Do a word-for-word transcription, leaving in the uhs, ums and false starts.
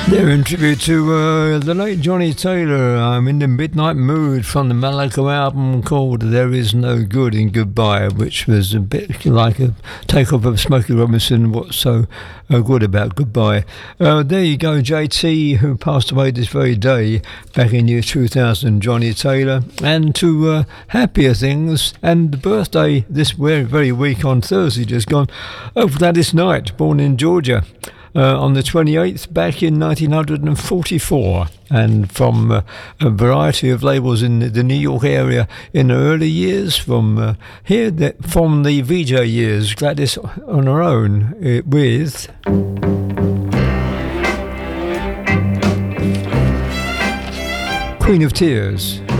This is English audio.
They're in tribute to uh, the late Johnny Taylor. I'm in the midnight mood from the Malacca album called There Is No Good in Goodbye, which was a bit like a takeoff of Smokey Robinson. What's so uh, good about Goodbye? Uh, there you go, J T, who passed away this very day back in year two thousand, Johnny Taylor. And to uh, happier things, and the birthday this very, very week on Thursday just gone, of Gladys Knight, born in Georgia. Uh, on the twenty-eighth, back in nineteen forty-four, and from uh, a variety of labels in the, the New York area in the early years, from uh, here, the, from the V J years, Gladys on her own uh, with Queen of Tears.